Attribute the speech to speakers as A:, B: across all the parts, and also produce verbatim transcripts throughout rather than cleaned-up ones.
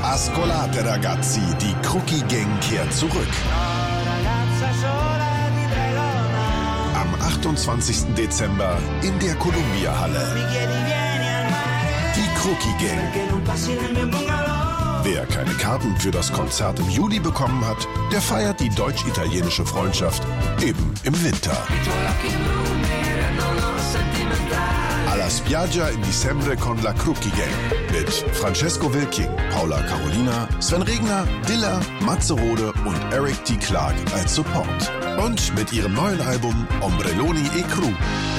A: Ascolate ragazzi, die Crookie Gang kehrt zurück. Am achtundzwanzigsten Dezember in der Columbia-Halle. Die Crookie Gang. Wer keine Karten für das Konzert im Juli bekommen hat, der feiert die deutsch-italienische Freundschaft eben im Winter. Alla spiaggia in dicembre con la Crookie Gang mit Francesco Wilking, Paula Carolina, Sven Regner, Dilla, Matze Rode und Eric T. Clark als Support. Und mit ihrem neuen Album Ombrelloni e Cru.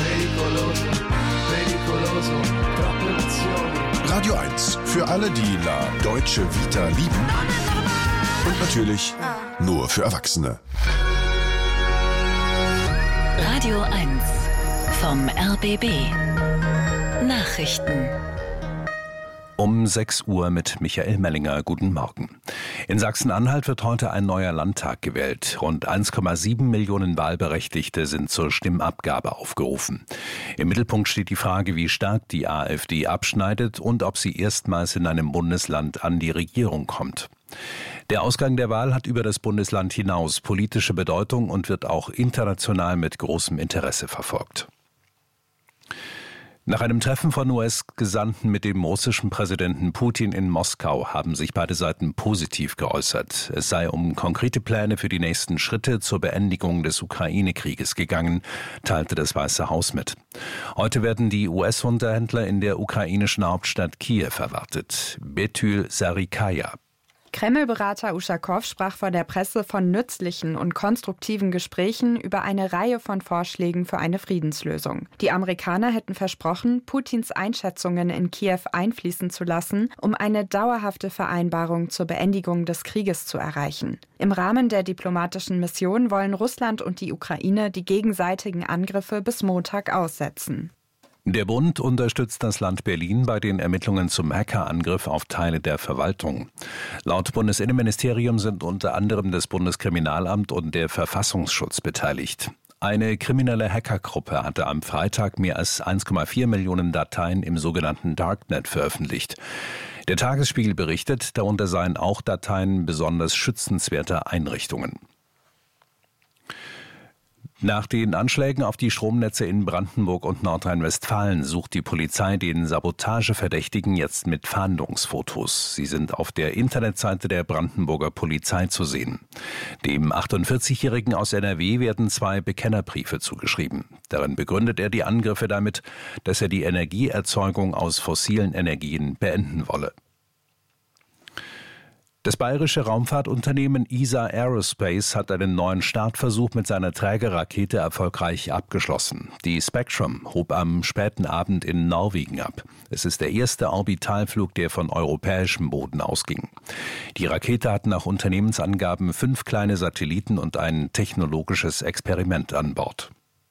A: Radio eins für alle, die La Deutsche Vita lieben. Und natürlich nur für Erwachsene.
B: Radio eins vom R B B. Nachrichten.
C: Um sechs Uhr mit Michael Mellinger. Guten Morgen. In Sachsen-Anhalt wird heute ein neuer Landtag gewählt. Rund eins Komma sieben Millionen Wahlberechtigte sind zur Stimmabgabe aufgerufen. Im Mittelpunkt steht die Frage, wie stark die AfD abschneidet und ob sie erstmals in einem Bundesland an die Regierung kommt. Der Ausgang der Wahl hat über das Bundesland hinaus politische Bedeutung und wird auch international mit großem Interesse verfolgt. Nach einem Treffen von U S-Gesandten mit dem russischen Präsidenten Putin in Moskau haben sich beide Seiten positiv geäußert. Es sei um konkrete Pläne für die nächsten Schritte zur Beendigung des Ukraine-Krieges gegangen, teilte das Weiße Haus mit. Heute werden die U S-Unterhändler in der ukrainischen Hauptstadt Kiew erwartet. Betül Sarikaya.
D: Kreml-Berater Uschakow sprach vor der Presse von nützlichen und konstruktiven Gesprächen über eine Reihe von Vorschlägen für eine Friedenslösung. Die Amerikaner hätten versprochen, Putins Einschätzungen in Kiew einfließen zu lassen, um eine dauerhafte Vereinbarung zur Beendigung des Krieges zu erreichen. Im Rahmen der diplomatischen Mission wollen Russland und die Ukraine die gegenseitigen Angriffe bis Montag aussetzen.
C: Der Bund unterstützt das Land Berlin bei den Ermittlungen zum Hackerangriff auf Teile der Verwaltung. Laut Bundesinnenministerium sind unter anderem das Bundeskriminalamt und der Verfassungsschutz beteiligt. Eine kriminelle Hackergruppe hatte am Freitag mehr als eins Komma vier Millionen Dateien im sogenannten Darknet veröffentlicht. Der Tagesspiegel berichtet, darunter seien auch Dateien besonders schützenswerter Einrichtungen. Nach den Anschlägen auf die Stromnetze in Brandenburg und Nordrhein-Westfalen sucht die Polizei den Sabotageverdächtigen jetzt mit Fahndungsfotos. Sie sind auf der Internetseite der Brandenburger Polizei zu sehen. Dem achtundvierzigjährigen aus N R W werden zwei Bekennerbriefe zugeschrieben. Darin begründet er die Angriffe damit, dass er die Energieerzeugung aus fossilen Energien beenden wolle. Das bayerische Raumfahrtunternehmen E S A Aerospace hat einen neuen Startversuch mit seiner Trägerrakete erfolgreich abgeschlossen. Die Spectrum hob am späten Abend in Norwegen ab. Es ist der erste Orbitalflug, der von europäischem Boden ausging. Die Rakete hat nach Unternehmensangaben fünf kleine Satelliten und ein technologisches Experiment an Bord.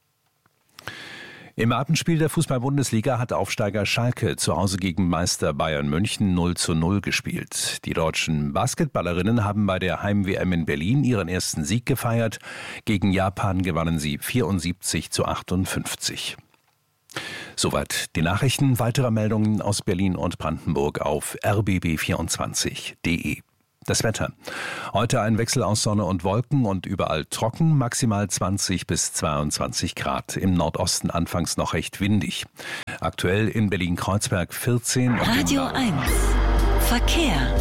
C: Im Abendspiel der Fußball-Bundesliga hat Aufsteiger Schalke zu Hause gegen Meister Bayern München null zu null gespielt. Die deutschen Basketballerinnen haben bei der Heim-W M in Berlin ihren ersten Sieg gefeiert. Gegen Japan gewannen sie vierundsiebzig zu achtundfünfzig. Soweit die Nachrichten. Weitere Meldungen aus Berlin und Brandenburg auf r b b vierundzwanzig punkt d e. Das Wetter. Heute ein Wechsel aus Sonne und Wolken und überall trocken, maximal zwanzig bis zweiundzwanzig Grad. Im Nordosten anfangs noch recht windig. Aktuell in Berlin-Kreuzberg vierzehn.
B: Radio eins. Verkehr.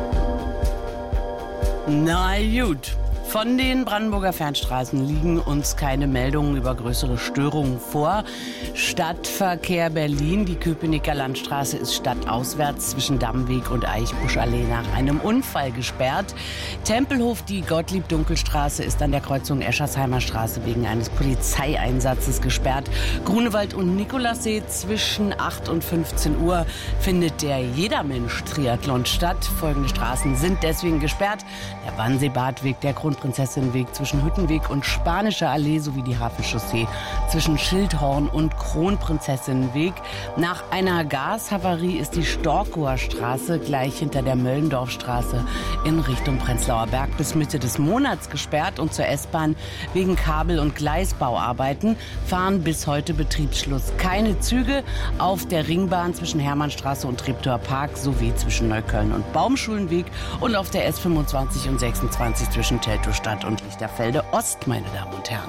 E: Na gut. Von den Brandenburger Fernstraßen liegen uns keine Meldungen über größere Störungen vor. Stadtverkehr Berlin, die Köpenicker Landstraße ist stadtauswärts zwischen Dammweg und Eichbuschallee nach einem Unfall gesperrt. Tempelhof, die Gottlieb-Dunkel-Straße ist an der Kreuzung Eschersheimer Straße wegen eines Polizeieinsatzes gesperrt. Grunewald und Nikolassee zwischen acht und fünfzehn Uhr findet der Jedermensch-Triathlon statt. Folgende Straßen sind deswegen gesperrt. Der Wannseebadweg, der Grund Kronprinzessinnenweg zwischen Hüttenweg und Spanische Allee sowie die Hafenchaussee zwischen Schildhorn und Kronprinzessinnenweg. Nach einer Gashavarie ist die Storkower Straße gleich hinter der Möllendorfstraße in Richtung Prenzlauer Berg bis Mitte des Monats gesperrt und zur S-Bahn wegen Kabel- und Gleisbauarbeiten fahren bis heute Betriebsschluss keine Züge auf der Ringbahn zwischen Hermannstraße und Treptower Park sowie zwischen Neukölln und Baumschulenweg und auf der S fünfundzwanzig und sechsundzwanzig zwischen Teltowstadt und Lichterfelde Ost, meine Damen und Herren.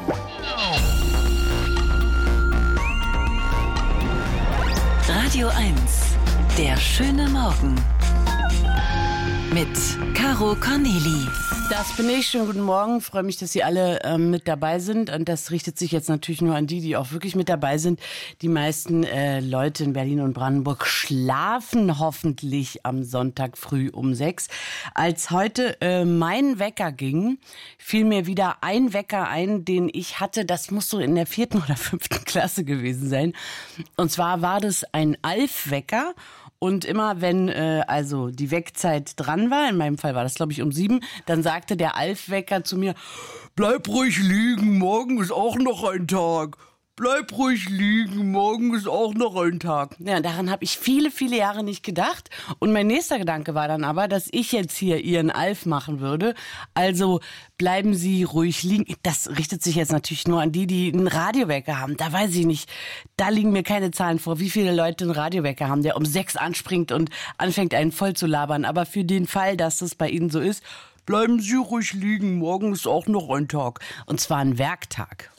B: Radio eins, der schöne Morgen mit Caro Corneli.
E: Das bin ich. Schönen guten Morgen. Freue mich, dass Sie alle ähm, mit dabei sind. Und das richtet sich jetzt natürlich nur an die, die auch wirklich mit dabei sind. Die meisten äh, Leute in Berlin und Brandenburg schlafen hoffentlich am Sonntag früh um sechs. Als heute äh, mein Wecker ging, fiel mir wieder ein Wecker ein, den ich hatte. Das muss so in der vierten oder fünften Klasse gewesen sein. Und zwar war das ein Alf-Wecker. Und immer wenn äh, also die Weckzeit dran war, in meinem Fall war das glaube ich um sieben, dann sagte der Alf-Wecker zu mir, bleib ruhig liegen, morgen ist auch noch ein Tag. Bleib ruhig liegen, morgen ist auch noch ein Tag. Ja, daran habe ich viele, viele Jahre nicht gedacht. Und mein nächster Gedanke war dann aber, dass ich jetzt hier Ihren Alf machen würde. Also bleiben Sie ruhig liegen. Das richtet sich jetzt natürlich nur an die, die einen Radiowecker haben. Da weiß ich nicht, da liegen mir keine Zahlen vor, wie viele Leute einen Radiowecker haben, der um sechs anspringt und anfängt, einen voll zu labern. Aber für den Fall, dass das bei Ihnen so ist, bleiben Sie ruhig liegen, morgen ist auch noch ein Tag. Und zwar ein Werktag.